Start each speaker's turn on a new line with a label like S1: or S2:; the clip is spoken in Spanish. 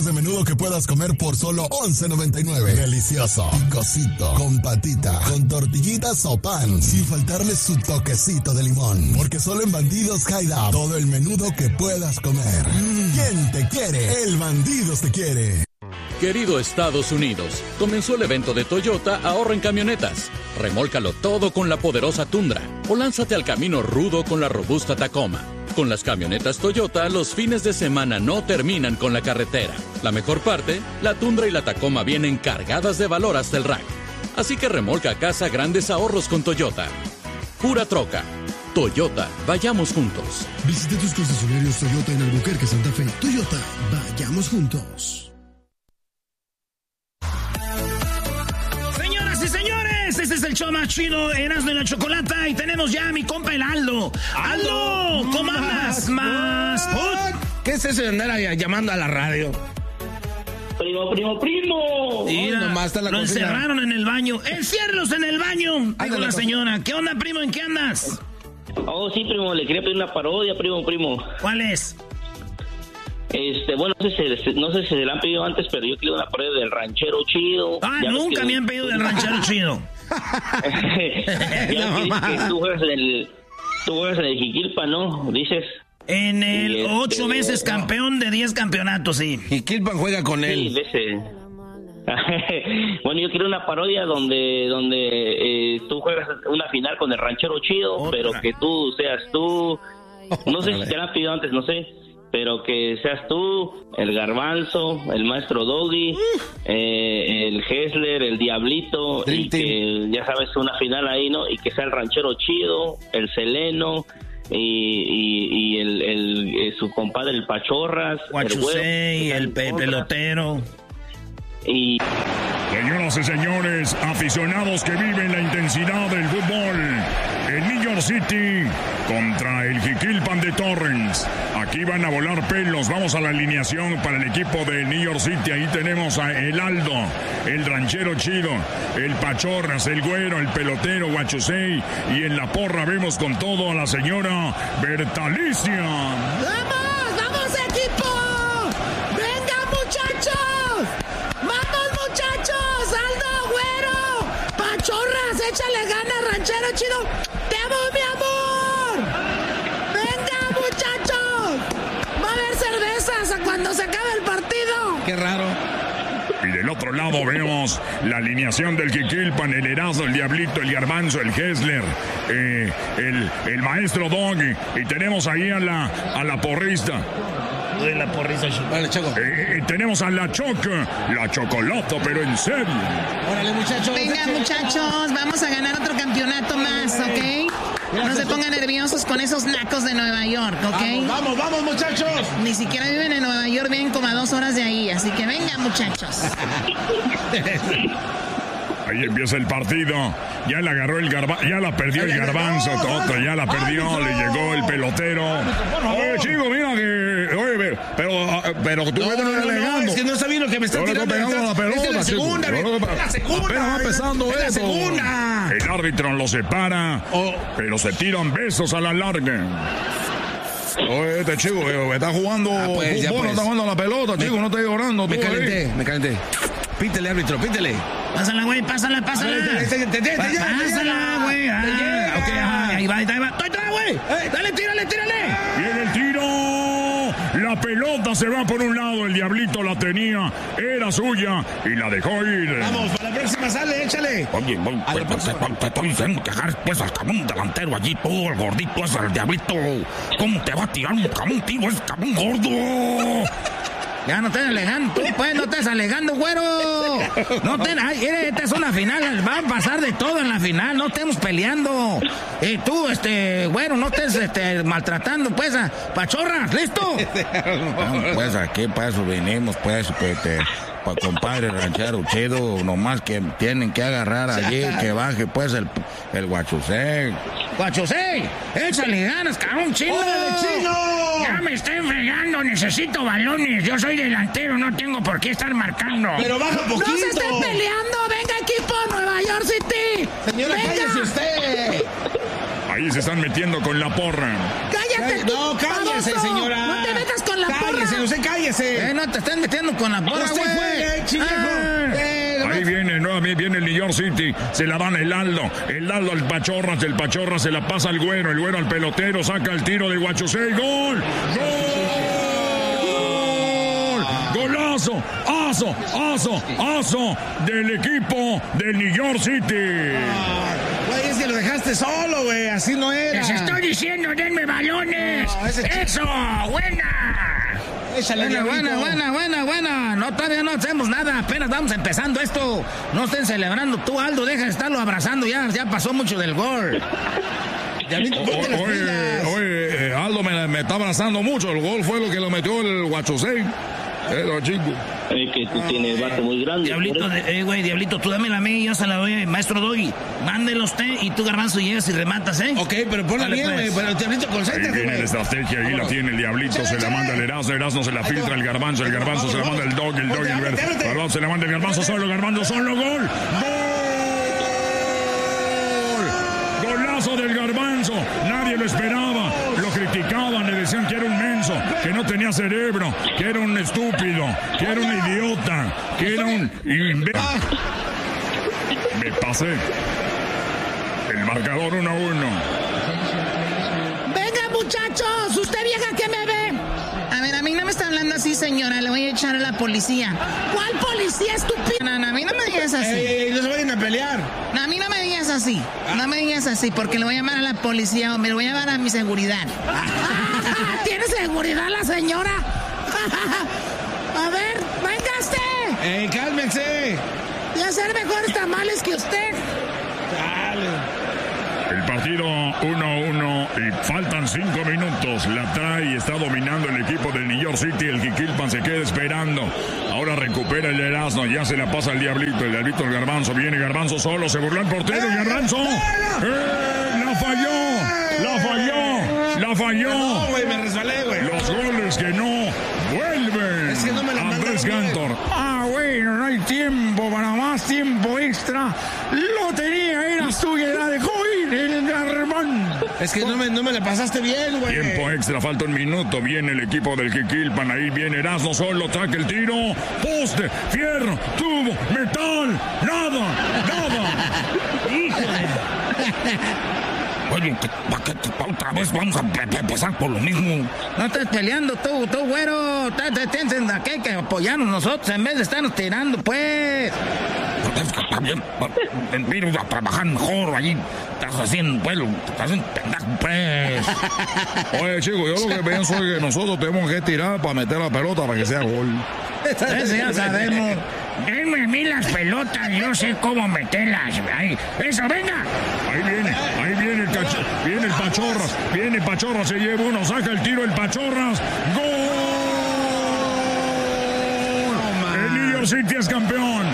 S1: de menudo que puedas comer por solo $11.99. Delicioso, picosito, con patita, con tortillitas o pan, sin faltarle su toquecito de limón. Porque solo en Bandidos Hideout, todo el menudo que puedas comer. ¿Quién te quiere? El Bandidos te quiere.
S2: Querido Estados Unidos, comenzó el evento de Toyota Ahorra en Camionetas. Remólcalo todo con la poderosa Tundra o lánzate al camino rudo con la robusta Tacoma. Con las camionetas Toyota, los fines de semana no terminan con la carretera. La mejor parte, la Tundra y la Tacoma vienen cargadas de valor hasta el rack. Así que remolca a casa grandes ahorros con Toyota. Pura troca. Toyota, vayamos juntos.
S3: Visita tus concesionarios Toyota en Albuquerque, Santa Fe. Toyota, vayamos juntos.
S4: Señoras y señores, este es el show más chido, Erasmo y la Chocolata, y tenemos ya a mi compa el Aldo. ¡Aldo! ¿Cómo andas? Más.
S5: ¿Qué es eso de andar llamando a la radio?
S6: Primo.
S4: Mira,
S5: nomás está la
S4: lo
S5: cocina.
S4: encerraron en el baño. ¡Enciérralos en el baño! Dijo la señora. ¿Qué onda, primo? ¿En qué andas?
S6: Oh, sí, primo, le quería pedir una parodia, primo.
S4: ¿Cuál es?
S6: Bueno, no sé si se la han pedido antes, pero yo quiero una parodia del Ranchero Chido.
S4: Ah, nunca me han pedido del Ranchero Chido.
S6: Ya que tú juegas en el Jiquilpan, ¿no? Dices.
S4: En el 8 veces campeón de 10 campeonatos, sí.
S5: Y Kilpan juega con él.
S6: Sí, de ese. Bueno, yo quiero una parodia donde tú juegas una final con el Ranchero Chido, pero que tú seas tú. No sé si te la han pedido antes, no sé. Pero que seas tú, el Garbanzo, el Maestro Doggy, el Hessler, el Diablito, y que ya sabes, una final ahí, ¿no? Y que sea el Ranchero Chido, el Seleno, y su compadre, el Pachorras,
S4: Guachusei, el pelotero.
S6: Y...
S7: Señoras y señores, aficionados que viven la intensidad del fútbol, el New York City contra el Jiquilpan de Torrance. Aquí van a volar pelos. Vamos a la alineación para el equipo de New York City. Ahí tenemos a el Aldo, el Ranchero Chido, el Pachorras, el Güero, el pelotero Guachusei, y en la porra vemos con todo a la señora Bertalicia.
S8: ¡Vamos, equipo! ¡Venga, muchachos! ¡Vamos, muchachos! ¡Aldo, Güero! ¡Pachorras, échale ganas, Ranchero Chido! ¡Te amo, mi amor! ¡Venga, muchachos! ¡Va a haber cervezas a cuando se acabe el partido!
S5: ¡Qué raro!
S7: Y del otro lado vemos la alineación del Jiquilpan, el Erasmo, el Diablito, el Garbanzo, el Hessler, el Maestro Doggy, y tenemos ahí a la porrista.
S4: La porrista.
S5: Vale, Choco.
S7: Tenemos a la Chocolata, pero en serio.
S5: Órale, muchachos.
S8: Venga, muchachos, vamos a ganar otro campeonato más, ¿ok? No se pongan nerviosos con esos nacos de Nueva York, ¿ok?
S5: Vamos, muchachos.
S8: Ni siquiera viven en Nueva York, viven como a 2 horas de ahí, así que venga, muchachos.
S7: Ahí empieza el partido. Ya la agarró ya la perdió el Garbanzo, Toto, ya la perdió, le llegó el pelotero. Oye, chico, mira que... Oye, pero tú me estás alegando.
S5: Es que no sabía lo que me están tirando.
S7: Pegando la pelota,
S5: es la segunda,
S7: apenas va empezando
S5: es la
S7: esto.
S5: segunda.
S7: El árbitro lo separa, pero se tiran besos a la larga. Oye, este chico está jugando fútbol, no está jugando a la pelota, chico, no está llorando.
S5: Me calenté. Pítele, árbitro, pítele.
S4: Pásala, güey, pásala. Pásala, güey. Ahí va. ¡Estoy atrás, güey! ¡Dale, tírale!
S7: Viene el tiro. La pelota se va por un lado. El Diablito la tenía. Era suya. Y la dejó ir.
S5: Vamos, para la próxima sale, échale.
S7: Oye, te estoy diciendo que agarres pues al cabrón delantero allí. Tú, el gordito ese, el Diablito. ¿Cómo te va a tirar un cabrón, tío? Es cabrón gordo.
S4: Ya no estés alegando, tú pues, no estés alegando, güero. No te, esta es una final, va a pasar de todo en la final, no estemos peleando. Y tú, güero, no estés maltratando, pues, a Pachorras, ¿listo?
S9: Pues aquí, para eso venimos, pues, para compadre Ranchero Chido, nomás que tienen que agarrar allí, que baje, pues, el Guachusei.
S4: ¡Guachusei! ¡Échale ganas, cabrón, chino!
S5: ¡Órale, chino!
S4: Ya me estoy fregando, necesito balones. Yo soy delantero, no tengo por qué estar marcando.
S5: Pero baja poquito.
S8: ¡No se estén peleando! ¡Venga, equipo, Nueva York City!
S5: Señora,
S8: ¡venga!
S5: cállese usted.
S7: Ahí se están metiendo con la porra.
S8: ¡Cállate!
S5: No, cállese,
S8: baboso.
S5: señora.
S8: ¡No te metas con la porra!
S5: Cállese, usted cállese. cálmese.
S4: No te estés metiendo con la porra,
S5: Usted
S4: güey.
S5: juegue, chilejo.
S7: Ahí viene, nuevamente viene el New York City. Se la dan el Aldo al Pachorras. El Pachorras se la pasa al Güero. El Güero al pelotero. Saca el tiro de Guachusei. ¡Gol! ¡Golazo! ¡Aso! Del equipo del New York City.
S5: Güey, es que lo dejaste solo, güey. Así no era.
S4: Les estoy diciendo, denme balones.
S5: No,
S4: ¡Eso! ¡Buena!
S5: Échale,
S4: Buena. No, todavía no hacemos nada. Apenas vamos empezando esto. No estén celebrando. Tú, Aldo, deja de estarlo abrazando. Ya pasó mucho del gol.
S7: Oye, Aldo me está abrazando mucho. El gol fue lo que lo metió el Guachusei. Chico.
S6: Que tú tienes bate muy grande.
S4: Diablito, tú dámela a mí, yo se la doy, maestro Doggy. Mándelo usted y tú, Garbanzo, llegas y rematas, ¿eh?
S5: Ok, pero ponla
S4: Dale,
S5: bien, güey.
S4: pues.
S5: Pero el Diablito, concéntrate,
S7: Ahí viene la estrategia, ahí la tiene el Diablito, se la manda el Erasmo se la filtra el Garbanzo se la manda el Doggy, el Garbanzo se la manda el Garbanzo solo, ¡gol! ¡Golazo del Garbanzo! Nadie lo esperaba, lo criticaban, le decían que era un menso, que no tenía cerebro, que era un estúpido, que era un idiota, que era un... Me pasé. El marcador 1-1.
S8: Venga, muchachos, usted vieja que me ve.
S10: A ver, a mí no me está hablando así, señora. Le voy a echar a la policía.
S8: ¿Cuál policía, estúpido?
S10: No, a mí no me digas así.
S5: No se vayan a pelear.
S10: No, a mí no me digas así. No me digas así, porque le voy a llamar a la policía o me lo voy a llevar a mi seguridad.
S8: ¿Tiene seguridad la señora? A ver, venga usted.
S5: Cálmense.
S8: Y hacer mejores tamales que usted.
S5: Dale.
S7: El partido 1-1 y faltan 5 minutos. La trae y está dominando el equipo del New York City. El Jiquilpan se queda esperando. Ahora recupera el Erasmo. Ya se la pasa al Diablito. El Diablito al Garbanzo. Viene Garbanzo solo. Se burló el portero. Garbanzo. La falló.
S5: No, güey, me resbalé, güey.
S7: Los goles que no vuelven.
S5: Es que no me la
S7: Andrés
S5: mandaron
S7: Cantor. Bueno, no hay tiempo para más tiempo extra. Lo tenía, era suya, la dejó ir el Garbanzo.
S5: Es que no me la pasaste bien, güey.
S7: Tiempo extra, falta un minuto. Viene el equipo del Jiquilpan. Ahí viene Erasmo solo, saca el tiro. Poste, fierro, tubo, metal. Nada.
S4: Híjole.
S9: Oye, otra vez vamos a empezar por lo mismo.
S4: No estés peleando tú, güero. Tienes aquí que apoyarnos nosotros en vez de estarnos tirando, pues.
S9: Está bien, vino a trabajar mejor allí. Estás haciendo, pendejo, pues.
S7: Oye, chicos, yo lo que pienso es que nosotros tenemos que tirar para meter la pelota para que sea gol.
S4: Eso ya sabemos. Denme a mí las pelotas, yo sé cómo meterlas. Ahí, eso, venga.
S7: Ahí viene el Pachorras, se lleva uno, saca el tiro el Pachorras. ¡Gol! El New York City es campeón.